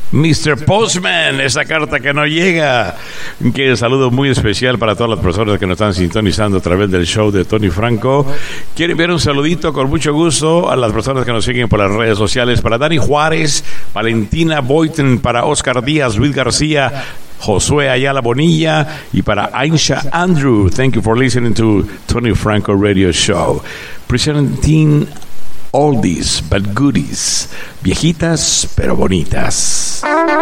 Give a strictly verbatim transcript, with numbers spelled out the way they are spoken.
mister Postman, esa carta que no llega. Que saludo muy especial para todas las personas que nos están sintonizando a través del show de Tony Franco. Quiero enviar un saludito con mucho gusto a las personas que nos siguen por las redes sociales. Para Dani Juárez, Valentina Boyton, para Oscar Díaz, Luis García, Josué Ayala Bonilla y para Aisha Andrew. Thank you for listening to Tony Franco Radio Show. Presenting oldies but goodies, viejitas pero bonitas.